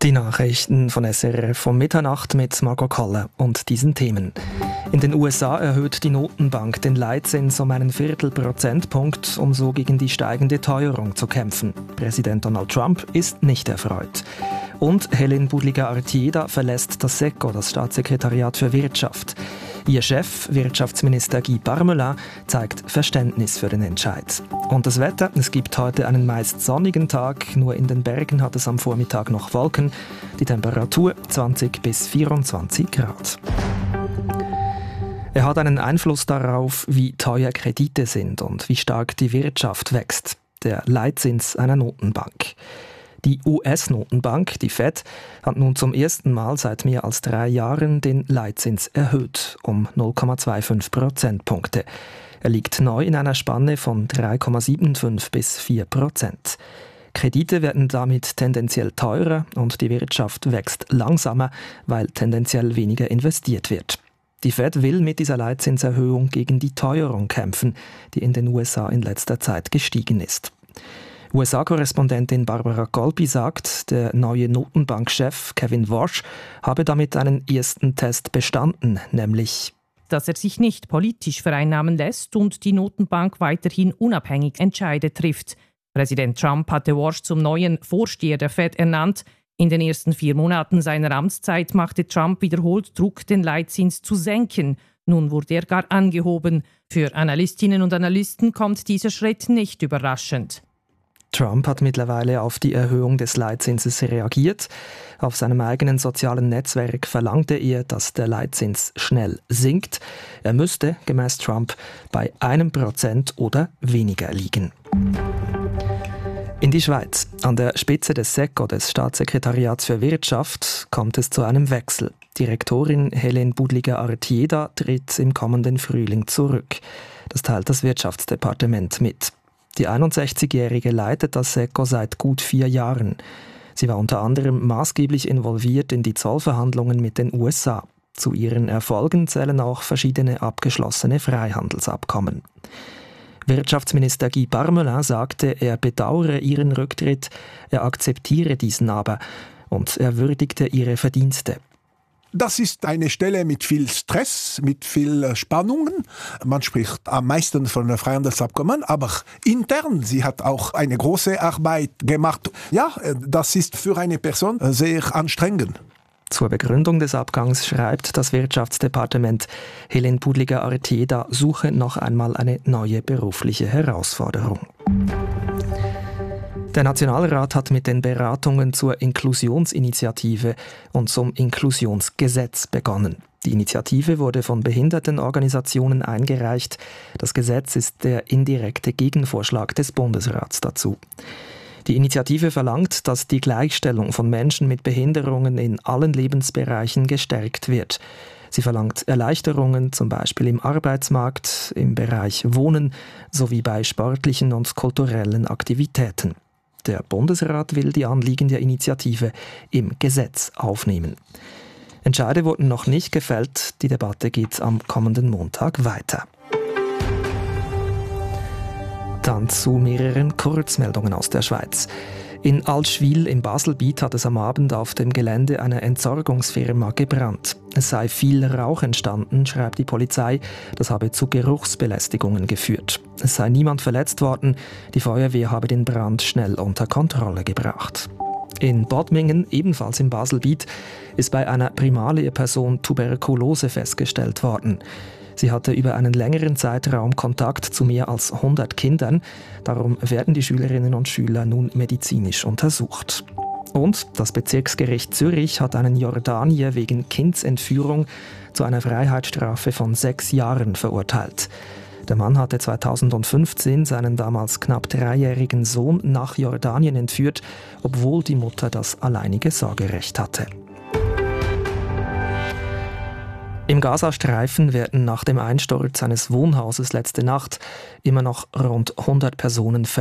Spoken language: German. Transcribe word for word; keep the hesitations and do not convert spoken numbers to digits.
Die Nachrichten von S R F um Mitternacht mit Margot Kalle und diesen Themen. In den U S A erhöht die Notenbank den Leitzins um einen Viertelprozentpunkt, um so gegen die steigende Teuerung zu kämpfen. Präsident Donald Trump ist nicht erfreut. Und Hélène Boudliga-Artieda verlässt das S E C O, das Staatssekretariat für Wirtschaft. Ihr Chef, Wirtschaftsminister Guy Parmelin, zeigt Verständnis für den Entscheid. Und das Wetter, es gibt heute einen meist sonnigen Tag, nur in den Bergen hat es am Vormittag noch Wolken. Die Temperatur zwanzig bis vierundzwanzig Grad. Er hat einen Einfluss darauf, wie teuer Kredite sind und wie stark die Wirtschaft wächst. Der Leitzins einer Notenbank. Die U S-Notenbank, die Fed, hat nun zum ersten Mal seit mehr als drei Jahren den Leitzins erhöht, um null Komma fünfundzwanzig Prozentpunkte. Er liegt neu in einer Spanne von drei Komma fünfundsiebzig bis vier Prozent. Kredite werden damit tendenziell teurer und die Wirtschaft wächst langsamer, weil tendenziell weniger investiert wird. Die Fed will mit dieser Leitzinserhöhung gegen die Teuerung kämpfen, die in den U S A in letzter Zeit gestiegen ist. U S A-Korrespondentin Barbara Colby sagt, der neue Notenbankchef Kevin Warsh habe damit einen ersten Test bestanden, nämlich dass er sich nicht politisch vereinnahmen lässt und die Notenbank weiterhin unabhängig Entscheide trifft. Präsident Trump hatte Warsh zum neuen Vorsteher der Fed ernannt. In den ersten vier Monaten seiner Amtszeit machte Trump wiederholt Druck, den Leitzins zu senken. Nun wurde er gar angehoben. Für Analystinnen und Analysten kommt dieser Schritt nicht überraschend. Trump hat mittlerweile auf die Erhöhung des Leitzinses reagiert. Auf seinem eigenen sozialen Netzwerk verlangte er, dass der Leitzins schnell sinkt. Er müsste, gemäß Trump, bei einem Prozent oder weniger liegen. In die Schweiz. An der Spitze des S E C O, des Staatssekretariats für Wirtschaft, kommt es zu einem Wechsel. Direktorin Hélène Boudliga-Artieda tritt im kommenden Frühling zurück. Das teilt das Wirtschaftsdepartement mit. Die einundsechzigjährige leitet das S E C O seit gut vier Jahren. Sie war unter anderem maßgeblich involviert in die Zollverhandlungen mit den U S A. Zu ihren Erfolgen zählen auch verschiedene abgeschlossene Freihandelsabkommen. Wirtschaftsminister Guy Parmelin sagte, er bedauere ihren Rücktritt, er akzeptiere diesen aber und er würdigte ihre Verdienste. Das ist eine Stelle mit viel Stress, mit viel Spannungen. Man spricht am meisten von Freihandelsabkommen, aber intern, sie hat auch eine große Arbeit gemacht. Ja, das ist für eine Person sehr anstrengend. Zur Begründung des Abgangs schreibt das Wirtschaftsdepartement, Hélène Boudliga-Artieda suche noch einmal eine neue berufliche Herausforderung. Der Nationalrat hat mit den Beratungen zur Inklusionsinitiative und zum Inklusionsgesetz begonnen. Die Initiative wurde von Behindertenorganisationen eingereicht. Das Gesetz ist der indirekte Gegenvorschlag des Bundesrats dazu. Die Initiative verlangt, dass die Gleichstellung von Menschen mit Behinderungen in allen Lebensbereichen gestärkt wird. Sie verlangt Erleichterungen, zum Beispiel im Arbeitsmarkt, im Bereich Wohnen sowie bei sportlichen und kulturellen Aktivitäten. Der Bundesrat will die Anliegen der Initiative im Gesetz aufnehmen. Entscheide wurden noch nicht gefällt. Die Debatte geht am kommenden Montag weiter. Dann zu mehreren Kurzmeldungen aus der Schweiz. In Allschwil im Baselbiet hat es am Abend auf dem Gelände einer Entsorgungsfirma gebrannt. Es sei viel Rauch entstanden, schreibt die Polizei. Das habe zu Geruchsbelästigungen geführt. Es sei niemand verletzt worden. Die Feuerwehr habe den Brand schnell unter Kontrolle gebracht. In Bodmingen, ebenfalls im Baselbiet, ist bei einer Primarlehrperson Tuberkulose festgestellt worden. Sie hatte über einen längeren Zeitraum Kontakt zu mehr als hundert Kindern. Darum werden die Schülerinnen und Schüler nun medizinisch untersucht. Und das Bezirksgericht Zürich hat einen Jordanier wegen Kindsentführung zu einer Freiheitsstrafe von sechs Jahren verurteilt. Der Mann hatte zweitausendfünfzehn seinen damals knapp dreijährigen Sohn nach Jordanien entführt, obwohl die Mutter das alleinige Sorgerecht hatte. Im Gazastreifen werden nach dem Einsturz eines Wohnhauses letzte Nacht immer noch rund hundert Personen verletzt.